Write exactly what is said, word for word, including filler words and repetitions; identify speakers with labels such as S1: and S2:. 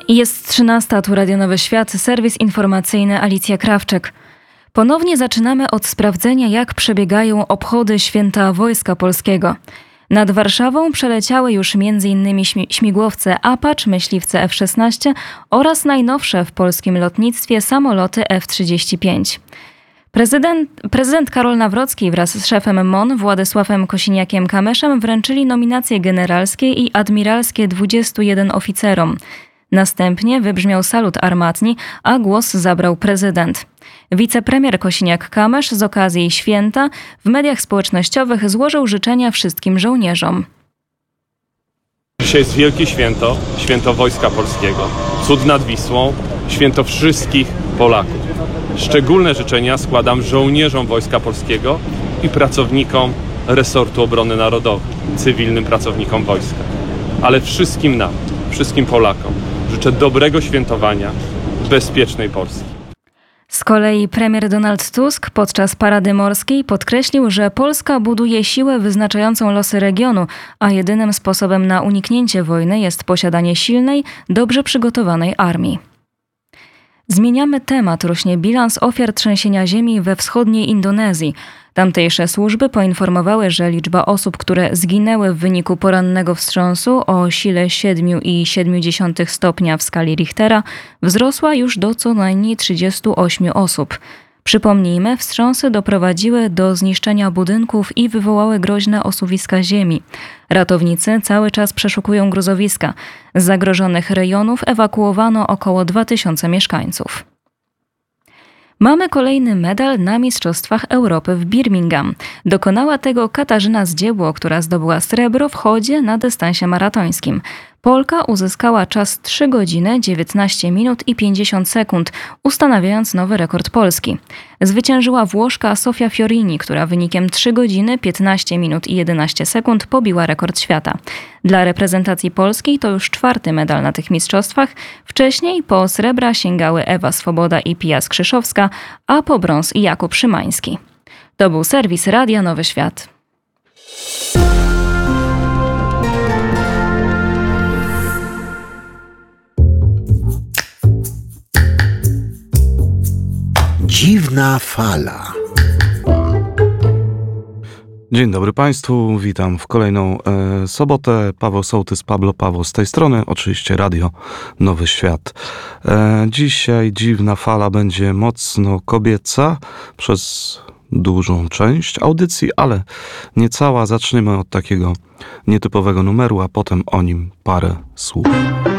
S1: I jest trzynasta, tu Radio Nowy Świat, serwis informacyjny Alicja Krawczyk. Ponownie zaczynamy od sprawdzenia, jak przebiegają obchody Święta Wojska Polskiego. Nad Warszawą przeleciały już m.in. śmigłowce Apache, myśliwce F szesnaście oraz najnowsze w polskim lotnictwie samoloty F trzydzieści pięć. Prezydent, prezydent Karol Nawrocki wraz z szefem M O N Władysławem Kosiniakiem-Kamyszem wręczyli nominacje generalskie i admiralskie dwudziestu jeden oficerom. Następnie wybrzmiał salut armatni, a głos zabrał prezydent. Wicepremier Kosiniak-Kamysz z okazji święta w mediach społecznościowych złożył życzenia wszystkim żołnierzom.
S2: Dzisiaj jest wielkie święto, święto Wojska Polskiego. Cud nad Wisłą, święto wszystkich Polaków. Szczególne życzenia składam żołnierzom Wojska Polskiego i pracownikom resortu obrony narodowej, cywilnym pracownikom wojska. Ale wszystkim nam, wszystkim Polakom życzę dobrego świętowania, bezpiecznej Polski.
S1: Z kolei premier Donald Tusk podczas parady morskiej podkreślił, że Polska buduje siłę wyznaczającą losy regionu, a jedynym sposobem na uniknięcie wojny jest posiadanie silnej, dobrze przygotowanej armii. Zmieniamy temat. Rośnie bilans ofiar trzęsienia ziemi we wschodniej Indonezji. Tamtejsze służby poinformowały, że liczba osób, które zginęły w wyniku porannego wstrząsu o sile siedem przecinek siedem stopnia w skali Richtera wzrosła już do co najmniej trzydziestu ośmiu osób. Przypomnijmy, wstrząsy doprowadziły do zniszczenia budynków i wywołały groźne osuwiska ziemi. Ratownicy cały czas przeszukują gruzowiska. Z zagrożonych rejonów ewakuowano około dwa tysiące mieszkańców. Mamy kolejny medal na Mistrzostwach Europy w Birmingham. Dokonała tego Katarzyna Zdziebło, która zdobyła srebro w chodzie na dystansie maratońskim. Polka uzyskała czas trzy godziny, dziewiętnaście minut i pięćdziesiąt sekund, ustanawiając nowy rekord Polski. Zwyciężyła Włoszka Sofia Fiorini, która wynikiem trzy godziny, piętnaście minut i jedenaście sekund pobiła rekord świata. Dla reprezentacji polskiej to już czwarty medal na tych mistrzostwach. Wcześniej po srebra sięgały Ewa Swoboda i Pia Skrzyszowska, a po brąz Jakub Szymański. To był serwis Radia Nowy Świat.
S3: Dziwna fala.
S4: Dzień dobry Państwu, witam w kolejną e, sobotę. Paweł Sołtys, Pablo Paweł z tej strony, oczywiście Radio Nowy Świat. E, dzisiaj dziwna fala będzie mocno kobieca przez dużą część audycji, ale nie cała. Zaczniemy od takiego nietypowego numeru, a potem o nim parę słów.